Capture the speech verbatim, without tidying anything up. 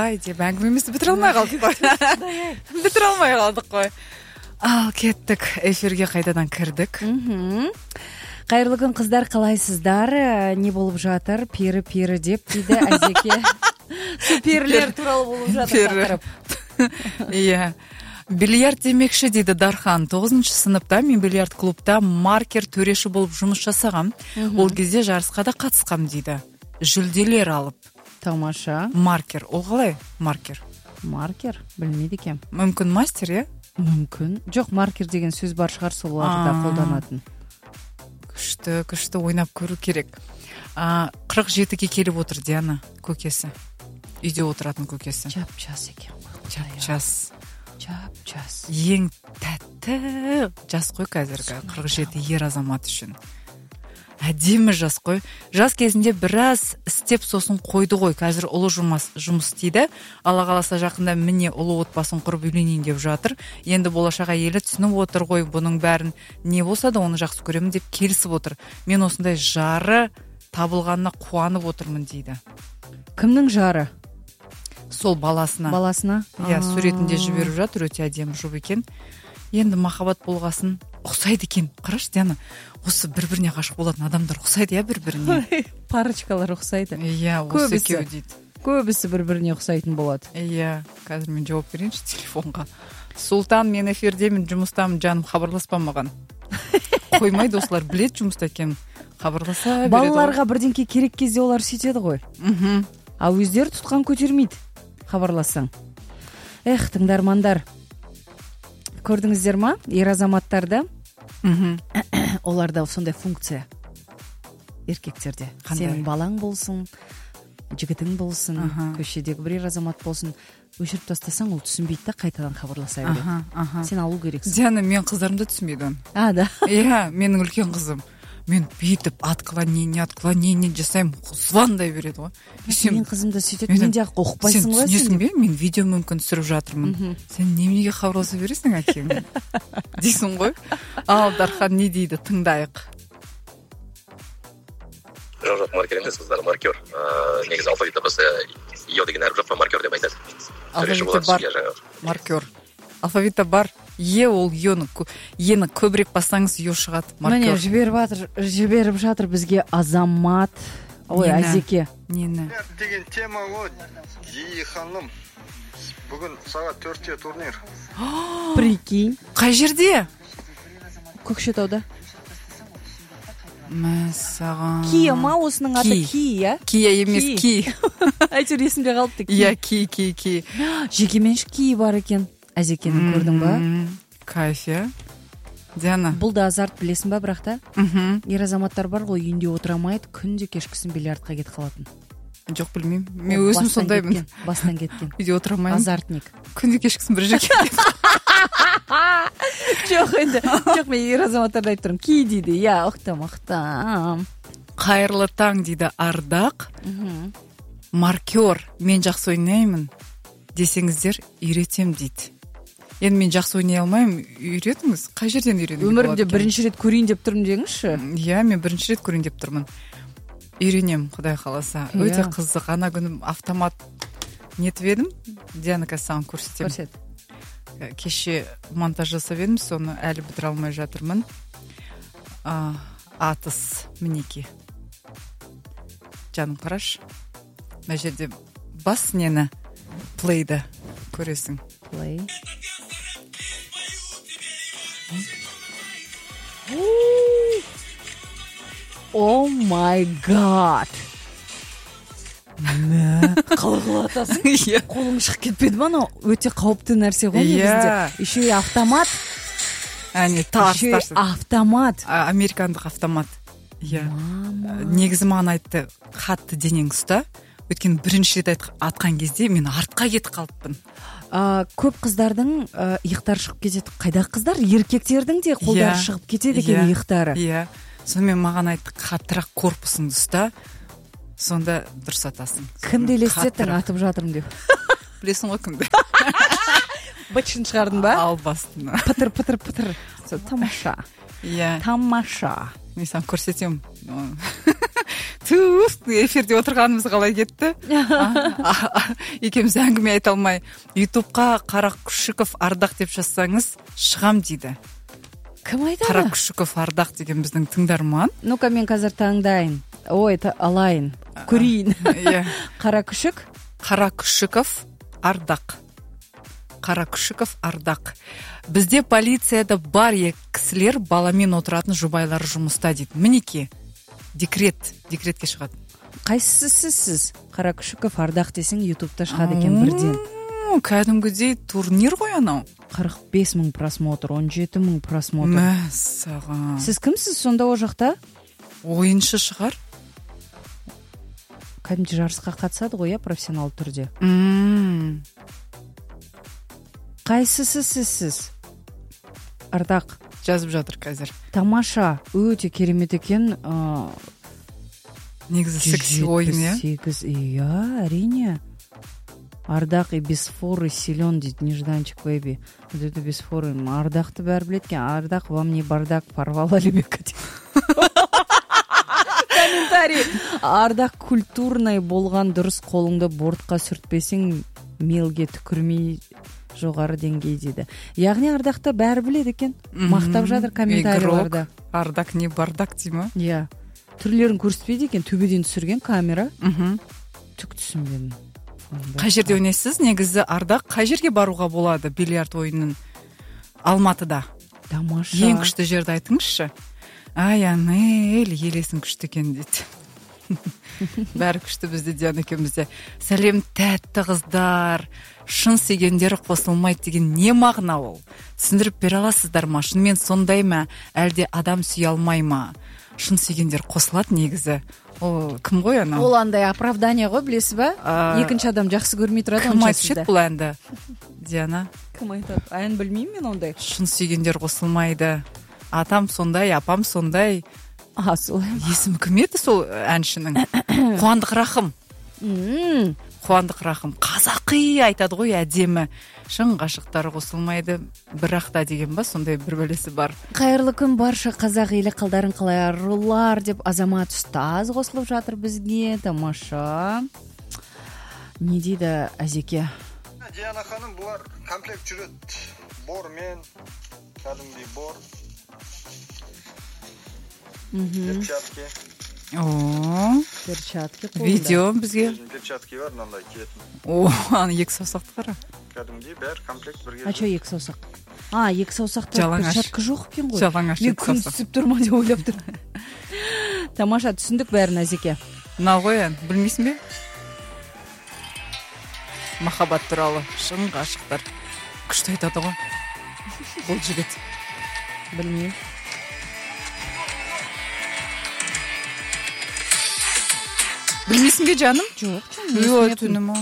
құдай деп әңгімемізді бітіре алмай қалдық қой. Бітіре алмай қалдық қой. Ал кеттік, эфирге қайтадан кірдік. Қайырлы күн қыздар, қалайсыздар? Не болып жатыр? Пері-пері деп дейді Әзеке. Перлер туралы болып жатыр тақырып. Иә. Бильярд демекші дейді Дархан. тоғызыншы сыныпта мен бильярд клубта маркер төреші болып жұмыс жасағам. Ол кезде жарысқа да қатысқам дейді. Жүлделер алып. Тамаша. Маркер. Ол қалай маркер? Маркер? Білмейді екем. Мүмкін мастер, е? Мүмкін. Жоқ, маркер деген сөз бар шығар, сол уақытта қолданатын. Күшті, күшті ойнап көру керек. қырық жетіге келіп отыр Диана, көкесі. Үйде отыратын көкесі. Жап-жас екен. Жап-жас. Жап-жас. Ең тәтті жас қой қазіргі қырық жеті ер азамат үшін. Әдемі жас қой. Жас кезінде біраз істеп сосын қойды ғой. Қазір ұлы жұмыс жұмыс істейді. Алла қаласа жақында міне ұлы отбасын құрып үйленейін деп жатыр. Енді болашақ әйелі түсініп отыр ғой, бұның бәрін не болса да оны жақсы көремін деп келісіп отыр. Мен осындай жары табылғанына қуанып отырмын дейді. Кімнің жары? Сол баласына. Баласына? Иә, суретінде жіберіп жатыр, өте әдемі жұп екен. Енді махаббат болғасын ұқсайды екен. Қарашы, Диана, осы бір-біріне ғашық болатын адамдар ұқсайды, иә, бір-біріне. Парочкалар ұқсайды. Иә, осы екеуі дейді. Көбісі бір-біріне ұқсайтын болады. Иә, қазір мен жауап берейінші телефонға. Сұлтан, мен эфирдемін, жұмыстамын, жаным, хабарласпа маған. Қоймайды, осылар білет жұмыста екен. Хабарласа береді. Балаларға бірдеңке керек кезде олар сөйтеді ғой. Мхм. А өздері тұтқан көтермейді. Хабарлассаң. Эх, тыңдармандар. Көрдіңіздер ма? Ер азаматтарда. Мхм. Оларда сондай функция. Еркектерде. Сенің балаң болсын, жігітің болсын, көшедегі бір ер азамат болсын, өшіріп тастасаң, ол түсінбейді да қайтадан хабарласа береді. Сен алу керексің. Диана, мен қыздарымды түсінбейді оны. А, да. Иә, менің үлкен қызым. Мен бүйтіп отклонение, отклонение жасаймын, звондай береді ғой. Мен қызымды сөйтеді, мен де оқпайсың ғой. Сен түсінесің бе? Мен видео мүмкін түсіріп жатырмын. Сен неменеге хабарласа бересің әкең? Дейсің ғой. Ал Дархан не дейді? Тыңдайық. Жоқ, маркер емес, қыздар, маркер. Негізі алфавитта болса, ио деген әріп жоқ па, маркер деп айтады. Алфавитта бар. Маркер. Алфавитта бар. Е ол ені ені көбірек бассаңыз ё шығады. Міне жіберіп жатыр, жіберіп жатыр бізге Азамат. Ой, Әзеке. Нені? Деген тема ғой. Ей ханым. Бүгін сағат төртте турнир. Прикинь. Қай жерде? Көкшетауда. Мәсаған. Кия ма, осының аты Кия? Кия емес, Ки. Әйтеуір есімде қалыпты. Иә, Ки, Ки, Ки. Жекеменшік Ки бар екен. Әзекені көрдің ба? Кайф, иә. Диана. Бұл да азарт, білесің ба, бірақ та? Ер азаматтар бар ғой, үйінде отырамайды, күнде кешкісін бильярдқа кетіп қалатын. Жоқ, білмеймін. Мен өзім сондаймын. Бастан кеткен. Үйде отырамаймын. Азартник. Күнде кешкісін бір жерге кетіп. Жоқ, енді. Жоқ, мен ер азаматтарды айтып тұрмын. Ки дейді. Я, ұқтым, ұқтым. Қайырлы таң дейді Ардақ. Маркер. Мен жақсы ойнаймын десеңіздер, үйретем дейді. Енді мен жақсы ойнай алмаймын, үйретіңіз. Қай жерден үйренуге болады? Өмірімде бірінші рет көрейін деп тұрмын деңізші. Иә, мен бірінші рет көрейін деп тұрмын. Үйренем, Құдай қаласа. Өте қызық. Ана күні автомат нетіп едім. Диана, қазір саған көрсетемін. Көрсет. Кеше монтаж жасап едім, соны әлі бітіре алмай жатырмын. Атыс, мінеки. Жаным, қараш. Мына жерде бас нені? Плейді көресің. Плей. О май гад. Мә, қалғылатасың. Қолың шығып кетпеді ма? Өте қауіпті нәрсе ғой бізде. Еще и автомат. Әне, тарс, тарс. Автомат. Американдық автомат. Негізі маған айтты, қатты денең ұста. Өйткені бірінші рет атқан кезде мен артқа кетіп қалыппын. Көп қыздардың иықтары шығып кетеді. Қайда қыздар? Еркектердің де қолдары шығып кетеді екен иықтары. Иә. Сонымен маған айтты, қаттырақ корпусыңды ұста. Сонда дұрыс атасың. Кімді елестеттің атып жатырмын деп? Білесің ғой кімді? Бытшын шығардың ба? Ал бастына. Пытыр, пытыр, пытыр. Тамаша. Иә. Тамаша. Мен саған көрсетем. Туф, эфирде отырғанымыз қалай кетті. Екеуміз әңгіме айта алмай. ютубқа Қаракүшіков Ардақ деп жазсаңыз шығам дейді. Кім айтады? Қаракүшіков Ардақ деген біздің тыңдарман. Ну-ка, мен қазір таңдайын. Ой, алайын. Көрейін. Қаракүшік? Қаракүшіков Ардақ. Қаракүшіков Ардақ. Бізде полицияда бар екі кісілер баламен отыратын жұбайлары жұмыста дейді. Мінеке. Декрет, декретке шығады. Қайсысы сіз? Қаракүшіков Ардақ десең ютубта шығады екен бірден. Кәдімгідей турнир ғой анау. қырық бес мың просмотр, он жеті мың просмотр. Мәссаған. Сіз кімсіз сонда о жақта? Ойыншы шығар. Кәдімгі жарысқа қатысады ғой, профессионал түрде. Қайсысы сіз? Ардақ. Жазып жатыр қазір. Тамаша, өте керемет екен. Негізі секси ойын, е? сегіз, иә, әрине. Ардақ и без форы силен дейді, Нежданчик бэйби. Дейді без форы. Ардақты бәрі білеткен. Ардақ, вам не бардак, порвала лебека дейді. Комментарий. Ардақ культурный болған дұрыс, қолыңды бортқа сүртпесең мелге түкірмей жоғары деңгей дейді. Яғни Ардақта бәрі біледі екен. Мақтап жатыр комментарийларда. Ардақ не бардак дей ма? Иә. Түрлерін көрсетпейді екен, төбеден түсірген камера. Түк түсінбедім. Қай жерде ойнайсыз? Негізі Ардақ қай жерге баруға болады бильярд ойынын? Алматыда. Тамаша. Ең күшті жерді айтыңызшы. Ай, Анел, елесің күшті екен дейді. Бәрі күшті бізде, Диана екеумізде. Сәлем, тәтті қыздар. Шын сүйгендері қосылмайды деген не мағына ол? Түсіндіріп бере аласыздар ма? Шынымен сондай ма? Әлде адам сүйе алмай ма? Шын сүйгендер қосылады негізі. Ол кім ғой ана? Ол андай оправдание ғой, білесіз ба? Екінші адам жақсы көрмей тұрады. Кім айтып бұл әнді? Диана? Кім айтады? Ән білмеймін мен ондай. Шын сүйгендер қосылмайды. Атам сондай, апам сондай. А, солай. Есімі кім еді сол әншінің? Қуандық Рахым. Қуандық Рахым. Қазақи айтады ғой, әдемі. Шын ғашықтары қосылмайды, бірақ та деген ба, сондай бір бәлесі бар. Қайырлы күн барша қазақ елі, қалдарың қалай арулар деп Азамат ұстаз қосылып жатыр бізге. Тамаша. Не дейді Әзеке? Диана ханым, бұлар комплект жүреді. Бор мен, кәдімгідей бор. Перчатки. О, перчатки. Видео бізге. Перчатки бар, мынандай киетін. О, аны екі саусақты қара. Кәдімгідей бәрі комплект бірге. А что екі саусақ? А, екі саусақта перчатка жоқ екен ғой. Жалаңаш. Мен күн түсіп тұрма деп ойлап тұр. Тамаша, түсіндік бәрін Әзеке. Мынау ғой ән, білмейсің бе? Махаббат туралы, шын ғашықтар. Күшті айтады ғой. Бұл жігіт. Білмеймін. Білмейсің бе жаным? Жоқ, жаным.